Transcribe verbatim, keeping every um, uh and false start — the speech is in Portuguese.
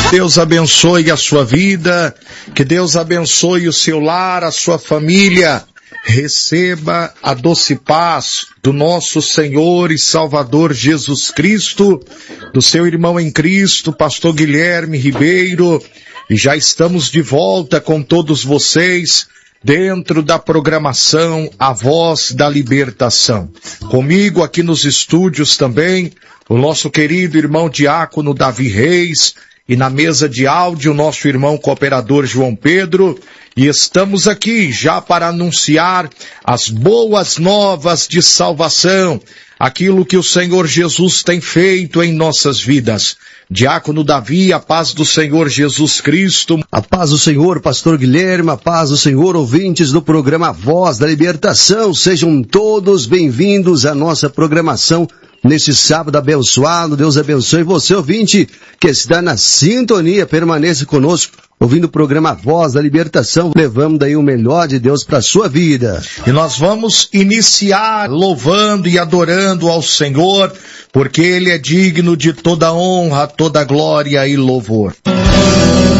Deus abençoe a sua vida, que Deus abençoe o seu lar, a sua família. Receba a doce paz do nosso Senhor e Salvador Jesus Cristo, do seu irmão em Cristo, pastor Guilherme Ribeiro, e já estamos de volta com todos vocês dentro da programação A Voz da Libertação. Comigo aqui nos estúdios também, o nosso querido irmão diácono Davi Reis, e na mesa de áudio, nosso irmão cooperador João Pedro, e estamos aqui já para anunciar as boas novas de salvação, aquilo que o Senhor Jesus tem feito em nossas vidas. Diácono Davi, a paz do Senhor Jesus Cristo. A paz do Senhor, pastor Guilherme, a paz do Senhor, ouvintes do programa Voz da Libertação, sejam todos bem-vindos à nossa programação neste sábado abençoado. Deus abençoe você, ouvinte, que está na sintonia, permaneça conosco, ouvindo o programa Voz da Libertação, levando daí o melhor de Deus para a sua vida. E nós vamos iniciar louvando e adorando ao Senhor, porque Ele é digno de toda honra, toda glória e louvor.